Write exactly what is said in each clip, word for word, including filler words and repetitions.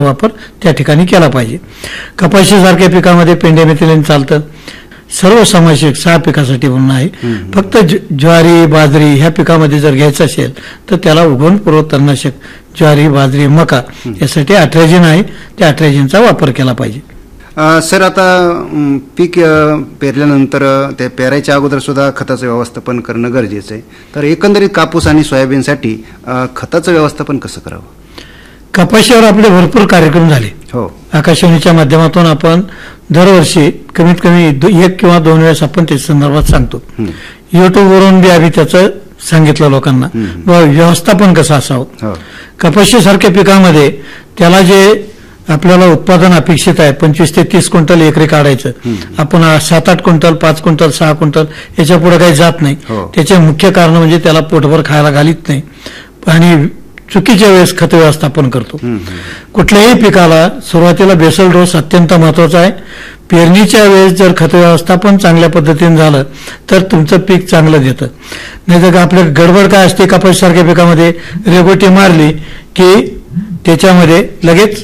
वापर त्या ठिकाणी केला पाहिजे. कपाशीसारख्या पिकामध्ये पेंडेमिथिलिन चालतं. सर्व समावेशक सहा पिकासाठी म्हणून आहे. फक्त ज्वारी बाजरी ह्या पिकामध्ये जर घ्यायचं असेल तर त्याला उगवणपूर्व तणनाशक ज्वारी बाजरी मका यासाठी अठराजिन आहे, त्या अठराजिनचा वापर केला पाहिजे. सर, आता पीक पेरल्यानंतर ते पेरायच्या अगोदर सुद्धा खताचं व्यवस्थापन करणं गरजेचं आहे. तर एकंदरीत कापूस आणि सोयाबीनसाठी खताचं व्यवस्थापन कसं करावं? कपाशीवर आपले भरपूर कार्यक्रम झाले. हो, आकाशवाणीच्या माध्यमातून आपण दरवर्षी कमीत कमी एक किंवा दोन वेळेस आपण त्या संदर्भात सांगतो. युट्यूबवरून बी आम्ही त्याचं सांगितलं लोकांना व्यवस्थापन कसं असावं. कपाशीसारख्या पिकामध्ये त्याला जे आपल्याला उत्पादन अपेक्षित आहे पंचवीस ते तीस क्विंटल एकरी काढायचं, आपण सात आठ क्विंटल पाच क्विंटल सहा क्विंटल याच्या पुढे काही जात नाही. त्याचे मुख्य कारण म्हणजे त्याला पोटभर खायला घालीत नाही आणि चुकीच्या वेळेस खत व्यवस्थापन करतो. कुठल्याही पिकाला सुरुवातीला बेसल डोस अत्यंत महत्वाचा आहे. पेरणीच्या वेळेस जर खत व्यवस्थापन चांगल्या पद्धतीने झालं तर तुमचं पीक चांगलं देतं. नाही तर आपल्या गडबड काय असते, कपाशीसारख्या पिकामध्ये रेगोटी मारली की त्याच्यामध्ये लगेच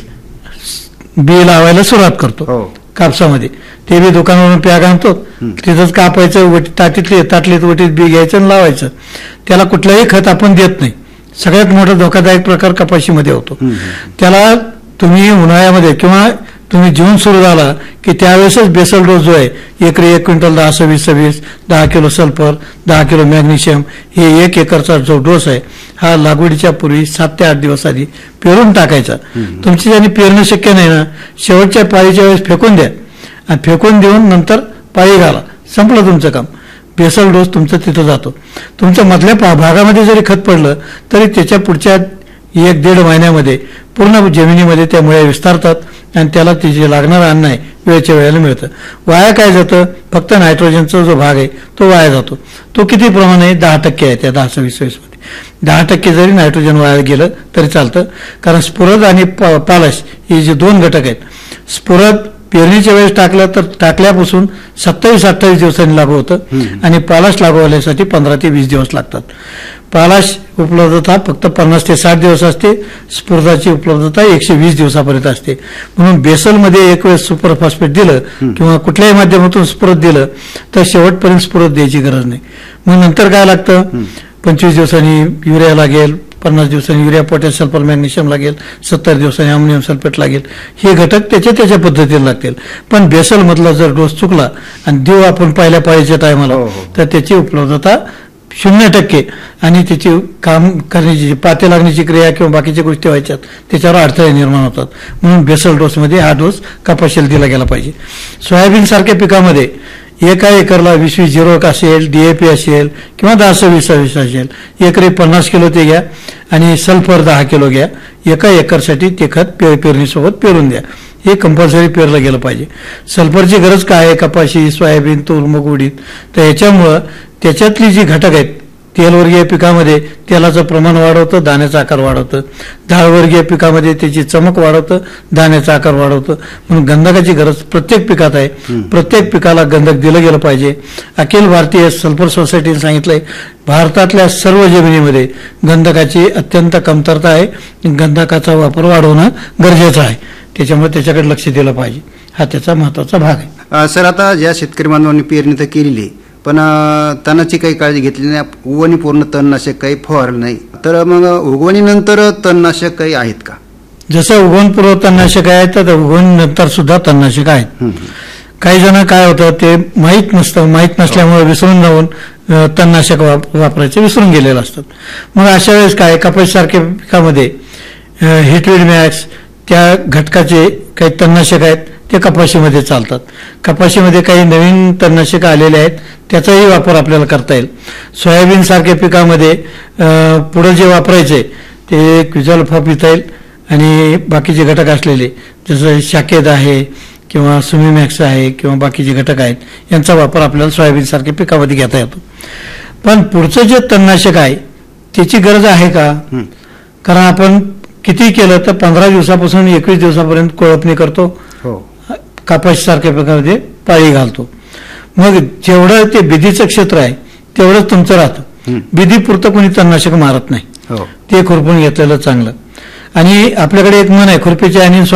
बी लावायला सुरुवात करतो. कापसामध्ये ते बी दुकानावरून पॅग आणतो, तिथंच कापायचं, ताटीतली ताटलीत वटीत बी घ्यायचं आणि लावायचं. त्याला कुठलंही खत आपण देत नाही. सगळ्यात मोठा धोकादायक प्रकार कपाशीमध्ये होतो. त्याला तुम्ही उन्हाळ्यामध्ये किंवा तुम्ही जून सुरू झाला की त्यावेळेसच बेसल डोस जो आहे एकरी एक क्विंटल दहा सव्वीस सव्वीस दहा किलो सल्फर दहा किलो मॅग्नेशियम हे एक एकरचा जो डोस आहे हा लागवडीच्या पूर्वी सात ते आठ दिवस आधी पेरून टाकायचा. तुमची ज्यांनी पेरणं शक्य नाही ना, शेवटच्या पाळीच्या वेळेस फेकून द्या आणि फेकून देऊन नंतर पाळी घाला, संपलं तुमचं काम. बेसल डोस तुमचं तिथं जातो. तुमच्या मधल्या भागामध्ये जरी खत पडलं तरी त्याच्या पुढच्या एक दीड महिन्यामध्ये पूर्ण जमिनीमध्ये त्या मुळ्या विस्तारतात आणि त्याला ते जे लागणारं अन्न आहे वेळच्या वेळेला मिळतं. वाया काय जातं, फक्त नायट्रोजनचा जो भाग आहे तो वाया जातो. तो किती प्रमाण आहे, दहा टक्के आहे त्या दहा सव्वीस मध्ये. दहा टक्के जरी नायट्रोजन वाया गेलं तरी चालतं, कारण स्फुरद आणि पालश हे जे दोन घटक आहेत. स्फुरद पेरणीच्या वेळेस टाकलं तर टाकल्यापासून सत्तावीस अठ्ठावीस दिवसांनी लागू होतं आणि पालाश लागू होण्यासाठी पंधरा ते वीस दिवस लागतात. पालाश उपलब्धता फक्त पन्नास ते साठ दिवस असते, स्फुरदाची उपलब्धता एकशे वीस दिवसापर्यंत असते. म्हणून बेसलमध्ये एक वेळेस सुपर फॉस्फेट दिलं किंवा कुठल्याही माध्यमातून स्फुरद दिलं तर शेवटपर्यंत स्फुरद द्यायची गरज नाही. मग नंतर काय लागतं, पंचवीस दिवसांनी युरिया लागेल, पन्नास दिवसांनी युरिया पोटॅश सल्फर मॅग्नेशियम लागेल, सत्तर दिवसांनी अमोनियम सल्फेट लागेल. हे घटक त्याच्या त्याच्या पद्धतीने लागतील. पण बेसल मधला जर डोस चुकला आणि देऊ आपण पहिल्या पाळीच्या टायमाला तर त्याची उपलब्धता शून्य टक्के आणि त्याची काम करण्याची पाते लागण्याची क्रिया किंवा बाकीच्या गोष्टी व्हायच्यात त्याच्यावर अडथळे निर्माण होतात. म्हणून बेसल डोसमध्ये हा डोस कपाशीला दिला गेला पाहिजे. सोयाबीन सारख्या पिकामध्ये एका एकरला वीस वीस झिरो एक असेल, डीएपी असेल किंवा दहा सव्वीस सव्वीस असेल, एकरी पन्नास किलो ते घ्या आणि सल्फर दहा किलो घ्या. एका एकरसाठी ते खत पे पेरणीसोबत पेरून द्या. हे कंपल्सरी पेरलं गेलं पाहिजे. सल्फरची गरज काय आहे कपाशी सोयाबीन तूर मूग उडीद, तर याच्यामुळं त्याच्यातली जी घटक आहेत तेलवर्गीय पिकामध्ये तेलाचं प्रमाण वाढवतं, दाण्याचा आकार वाढवतं. डाळवर्गीय पिकामध्ये त्याची चमक वाढवतं, दाण्याचा आकार वाढवतं. म्हणून गंधकाची गरज प्रत्येक पिकात आहे. प्रत्येक पिकाला गंधक दिलं गेलं पाहिजे. अखिल भारतीय सल्फर सोसायटीने सांगितलंय भारतातल्या सर्व जमिनीमध्ये गंधकाची अत्यंत कमतरता आहे. गंधकाचा वापर वाढवणं गरजेचं आहे. त्याच्यामुळे त्याच्याकडे लक्ष दिलं पाहिजे. हा त्याचा महत्वाचा भाग आहे. सर, आता ज्या शेतकरी बांधवांनी पेरणी तर केलेली पण तणाची काही काळजी घेतली नाही, उगवणी पूर्ण तणनाशक काही फवारलं नाही, तर मग उगवणीनंतर तणनाशक काही आहेत का? जसं उगवणपूर्व तणनाशक आहे तर उगवणीनंतर सुद्धा तणनाशक आहेत. काही जण काय होतं ते माहीत नसतं, माहीत नसल्यामुळे विसरून जाऊन तणनाशक वापरायचे विसरून गेलेलं असतात. मग अशा वेळेस काय कपाशीसारख्या पिकामध्ये हिटवीड मॅक्स त्या घटकाचे काही तणनाशक आहेत ते कपाशीमध्ये चालतात. कपाशीमध्ये काही नवीन तणनाशक आलेले आहेत त्याचाही वापर आपल्याला करता येईल. सोयाबीन सारख्या पिकामध्ये पुढे जे वापरायचे ते क्विझॉल्फा पिथाईल आणि बाकीचे घटक असलेले जसं शाकेद आहे किंवा सुमीमॅक्स आहे किंवा बाकीचे घटक आहेत यांचा वापर आपल्याला सोयाबीन सारख्या पिकामध्ये घेता येतो. पण पुढचं जे तणनाशक आहे त्याची गरज आहे का? कारण आपण किती केलं तर पंधरा दिवसापासून एकवीस दिवसापर्यंत कोळपणी करतो, कापाशी सारख्या पिकामध्ये पाळी घालतो. मग जेवढं ते बिदीचं क्षेत्र आहे तेवढंच तुमचं राहतं. बिदी पुरतं कोणी तणनाशक मारत नाही, ते खुरपून घेतलेलं चांगलं. आणि आपल्याकडे एक म्हण आहे, खुरपीचे आणि